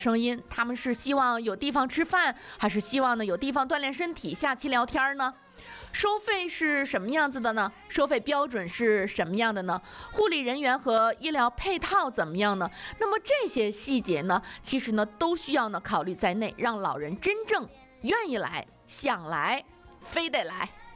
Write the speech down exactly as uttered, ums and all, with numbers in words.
声音，他们是希望有地方吃饭，还是希望呢有地方锻炼身体、下棋聊天呢？收费是什么样子的呢？收费标准是什么样的呢？护理人员和医疗配套怎么样呢？那么这些细节呢，其实呢都需要呢考虑在内，让老人真正愿意来、想来、非得来。